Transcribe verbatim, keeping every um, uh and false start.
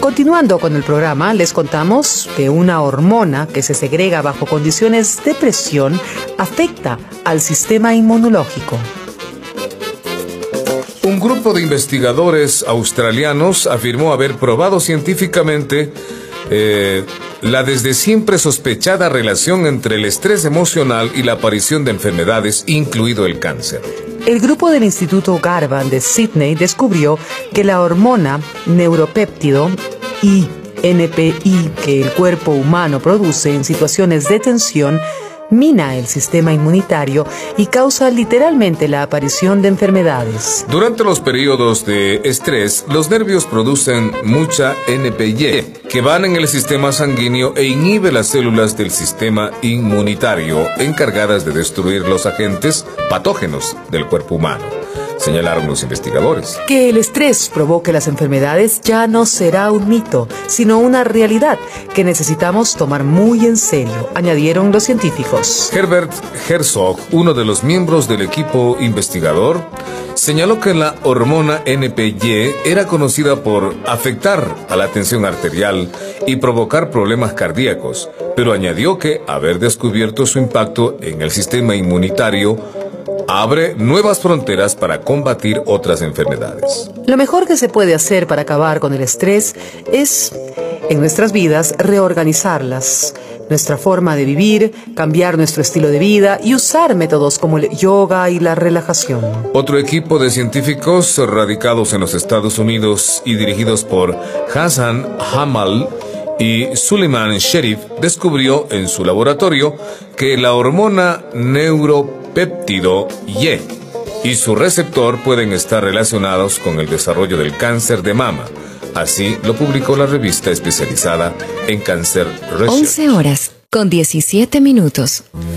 Continuando con el programa, les contamos que una hormona que se segrega bajo condiciones de presión afecta al sistema inmunológico. Un grupo de investigadores australianos afirmó haber probado científicamente eh, la desde siempre sospechada relación entre el estrés emocional y la aparición de enfermedades, incluido el cáncer. El grupo del Instituto Garvan de Sydney descubrió que la hormona neuropéptido I N P I que el cuerpo humano produce en situaciones de tensión mina el sistema inmunitario y causa literalmente la aparición de enfermedades. Durante los periodos de estrés, los nervios producen mucha N P I, que van en el sistema sanguíneo e inhibe las células del sistema inmunitario, encargadas de destruir los agentes patógenos del cuerpo humano, señalaron los investigadores. Que el estrés provoque las enfermedades ya no será un mito, sino una realidad que necesitamos tomar muy en serio, añadieron los científicos. Herbert Herzog, uno de los miembros del equipo investigador, señaló que la hormona N P I era conocida por afectar a la tensión arterial y provocar problemas cardíacos, pero añadió que haber descubierto su impacto en el sistema inmunitario abre nuevas fronteras para combatir otras enfermedades. Lo mejor que se puede hacer para acabar con el estrés es, en nuestras vidas, reorganizarlas, nuestra forma de vivir, cambiar nuestro estilo de vida y usar métodos como el yoga y la relajación. Otro equipo de científicos radicados en los Estados Unidos y dirigidos por Hassan Hamal y Suleiman Sherif descubrió en su laboratorio que la hormona neuropéptido Y y su receptor pueden estar relacionados con el desarrollo del cáncer de mama. Así lo publicó la revista especializada en cáncer. once horas con diecisiete minutos.